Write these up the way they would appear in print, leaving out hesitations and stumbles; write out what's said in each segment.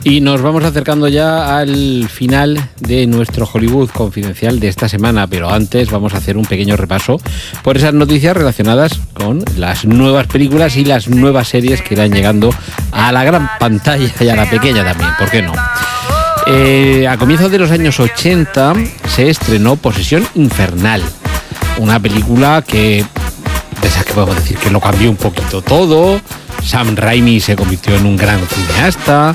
Y nos vamos acercando ya al final de nuestro Hollywood Confidencial de esta semana, pero antes vamos a hacer un pequeño repaso por esas noticias relacionadas con las nuevas películas y las nuevas series que irán llegando a la gran pantalla y a la pequeña también, ¿por qué no? A comienzos de los años 80 se estrenó Posesión Infernal, una película que, de esas que podemos decir que lo cambió un poquito todo. Sam Raimi se convirtió en un gran cineasta.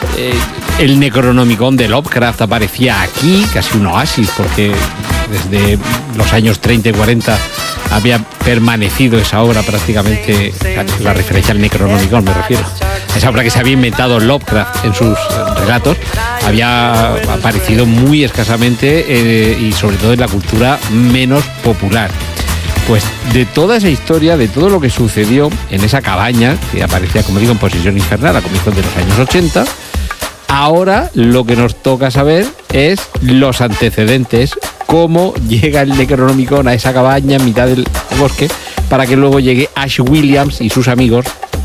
El Necronomicon de Lovecraft aparecía aquí, casi un oasis, porque desde los años 30 y 40 había permanecido esa obra prácticamente, la referencia al Necronomicon me refiero, esa obra que se había inventado Lovecraft en sus relatos, había aparecido muy escasamente y sobre todo en la cultura menos popular. Pues de toda esa historia, de todo lo que sucedió en esa cabaña, que aparecía, como digo, en Posesión Infernal a comienzos de los años 80, ahora lo que nos toca saber es los antecedentes, cómo llega el Necronomicon a esa cabaña en mitad del bosque, para que luego llegue Ash Williams y sus amigos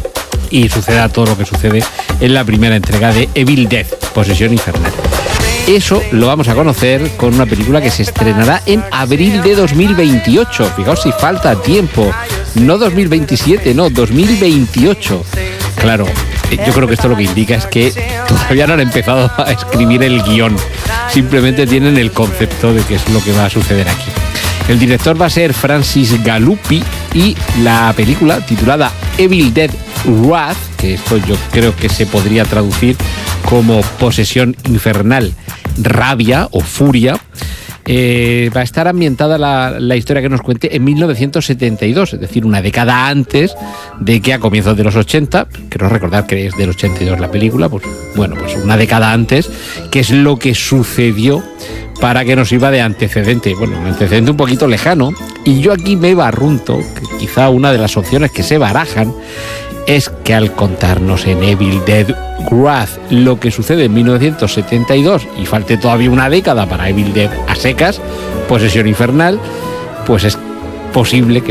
y suceda todo lo que sucede en la primera entrega de Evil Dead, Posesión Infernal. Eso lo vamos a conocer con una película que se estrenará en abril de 2028. Fijaos si falta tiempo. No 2027, no, 2028. Claro, yo creo que esto lo que indica es que todavía no han empezado a escribir el guión. Simplemente tienen el concepto de qué es lo que va a suceder aquí. El director va a ser Francis Galuppi y la película, titulada Evil Dead Wrath, que esto yo creo que se podría traducir como Posesión Infernal, Rabia o Furia, va a estar ambientada la historia que nos cuente en 1972, es decir, una década antes de que a comienzos de los 80, quiero recordar que es del 82 la película, pues bueno, pues una década antes, que es lo que sucedió para que nos sirva de antecedente, bueno, un antecedente un poquito lejano, y yo aquí me barrunto, que quizá una de las opciones que se barajan es que al contarnos en Evil Dead Wrath lo que sucede en 1972 y falte todavía una década para Evil Dead a secas, Posesión Infernal, pues es posible que